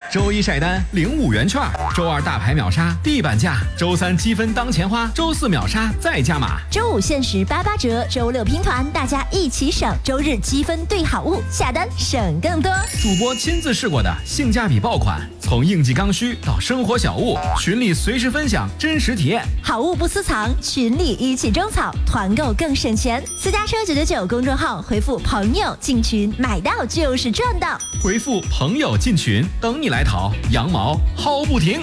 周一晒单领5元券，周二大牌秒杀地板价，周三积分当钱花，周四秒杀再加码， 周5限时88折，周6拼团，大家一起省，周日积分兑好物，下单省更多。 主播亲自试过的性价比爆款，从应季刚需到生活小物，群里随时分享真实体验， 好物不私藏，群里一起种草，团购更省钱。私家车999公众号回复朋友进群，买到就是赚到。 回复朋友进群，等你来淘，羊毛薅不停。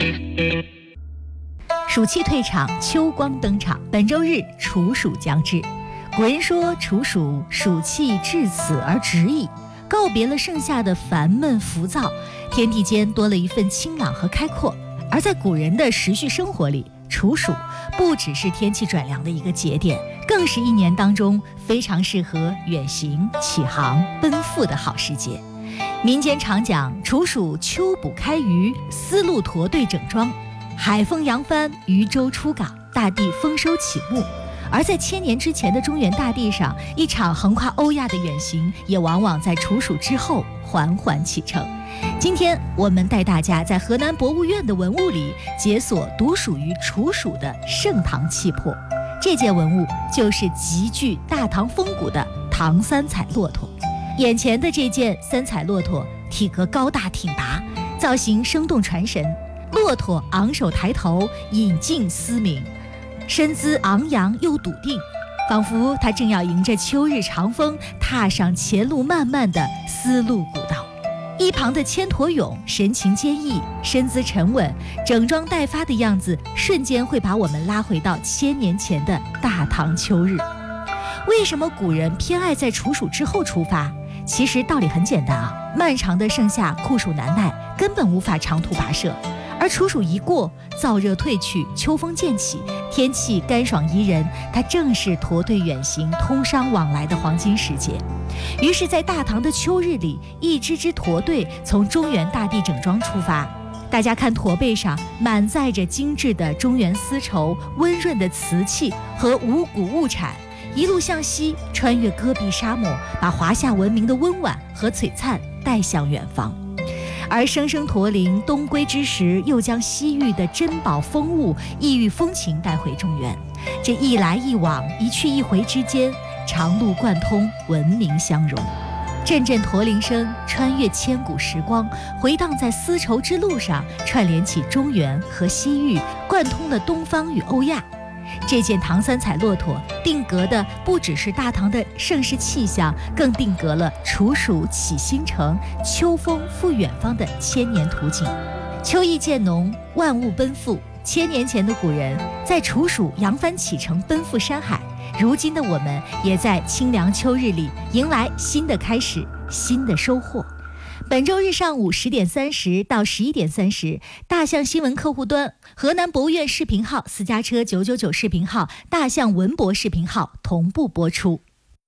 暑气退场，秋光登场。本周日处暑将至，古人说处暑，暑气至此而止矣，告别了盛夏的烦闷浮躁，天地间多了一份清朗和开阔。而在古人的时序生活里，处暑不只是天气转凉的一个节点，更是一年当中非常适合远行、启航、奔赴的好时节。民间常讲处暑秋捕开渔，丝路驼队整装，海风扬帆，渔舟出港，大地丰收启幕。而在千年之前的中原大地上，一场横跨欧亚的远行也往往在处暑之后缓缓启程。今天我们带大家在河南博物院的文物里解锁独属于处暑的盛唐气魄。这件文物就是极具大唐风骨的唐三彩骆驼。眼前的这件三彩骆驼体格高大挺拔，造型生动传神。骆驼昂首抬头，引颈嘶鸣，身姿昂扬又笃定，仿佛它正要迎着秋日长风，踏上前路漫漫的丝路古道。一旁的牵驼俑神情坚毅，身姿沉稳，整装待发的样子，瞬间会把我们拉回到1000年前的大唐秋日。为什么古人偏爱在处暑之后出发？其实道理很简单啊，漫长的盛夏酷暑难耐，根本无法长途跋涉。而处暑一过，燥热退去，秋风渐起，天气干爽宜人，它正是驼队远行、通商往来的黄金时节。于是在大唐的秋日里，一支支驼队从中原大地整装出发。大家看驼背上满载着精致的中原丝绸、温润的瓷器和五谷物产，一路向西，穿越戈壁沙漠，把华夏文明的温婉和璀璨带向远方。而生生驼铃东归之时，又将西域的珍宝风物、异域风情带回中原。这一来一往、一去一回之间，长路贯通，文明相融。阵阵驼铃声穿越千古时光，回荡在丝绸之路上，串联起中原和西域，贯通了东方与欧亚。这件唐三彩骆驼定格的不只是大唐的盛世气象，更定格了处暑起新城、秋风赴远方的千年图景。秋意渐浓，万物奔赴。1000年前的古人在处暑扬帆启程，奔赴山海。如今的我们也在清凉秋日里迎来新的开始，新的收获。本周日上午10点30到11点30，大象新闻客户端、河南博物院视频号、私家车999视频号、大象文博视频号同步播出。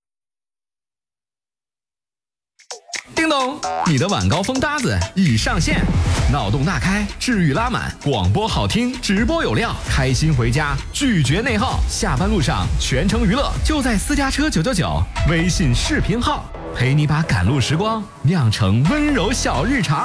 叮咚，你的晚高峰搭子已上线，脑洞大开，治愈拉满，广播好听，直播有料，开心回家，拒绝内耗，下班路上全程娱乐，就在私家车999微信视频号，陪你把赶路时光酿成温柔小日常。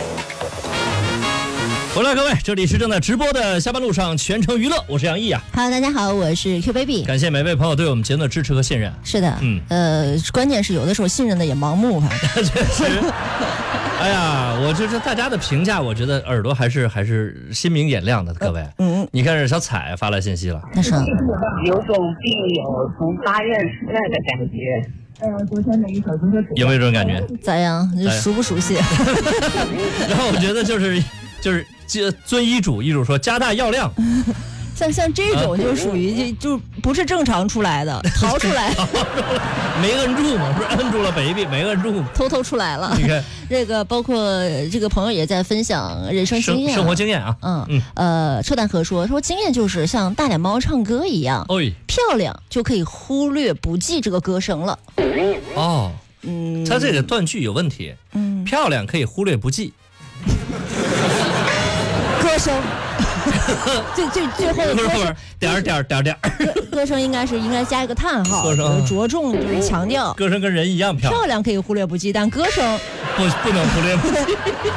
回来各位，这里是正在直播的下班路上全程娱乐，我是杨毅啊。 Hello， 大家好，我是 Q Baby。 感谢每位朋友对我们节目的支持和信任。 是的，关键是有的时候信任的也盲目哈。 确实，哎呀，我就是大家的评价，我觉得耳朵还是心明眼亮的，各位。你看这小彩发来信息了， 那是有种病友从8院出来的感觉。昨天的一首歌有没有这种感觉？ 咋样？熟不熟悉？ 然后我觉得就是遵医嘱说加大药量。 像这种就属于就不是正常出来的，逃出来， 没摁住嘛，不是摁住了 baby， 没摁住， 偷出来了。 你看这个，包括这个朋友也在分享人生经验、 生活经验啊。 车淡和说经验就是像大脸猫唱歌一样，漂亮就可以忽略不计这个歌声了。 哦，他这个断句有问题。漂亮可以忽略不计。 歌声。最后的歌声点歌声应该加一个叹号，着重就是强调歌声跟人一样漂亮可以忽略不计，但歌声不能忽略不计。